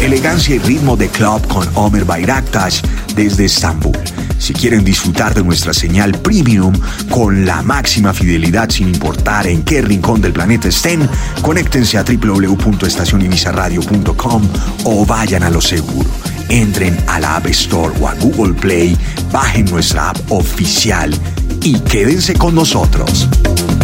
elegancia y ritmo de club con Ömer Bayraktaş desde Estambul. Si quieren disfrutar de nuestra señal premium con la máxima fidelidad sin importar en qué rincón del planeta estén, conéctense a www.estacionibizaradio.com o vayan a lo seguro. Entren a la App Store o a Google Play, bajen nuestra app oficial y quédense con nosotros.